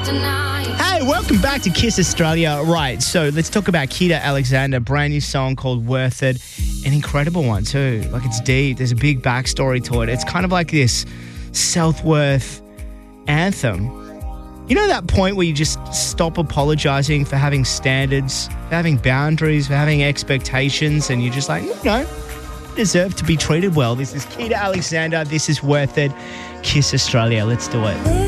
Hey, welcome back to Kiss Australia. Right, so let's talk about Kita Alexander, brand new song called Worth It. An incredible one too. Like, it's deep. There's a big backstory to it. It's kind of like this self-worth anthem. You know that point where you just stop apologizing for having standards, for having boundaries, for having expectations, and you're just like, no, you deserve to be treated well. This is Kita Alexander. This is Worth It. Kiss Australia. Let's do it.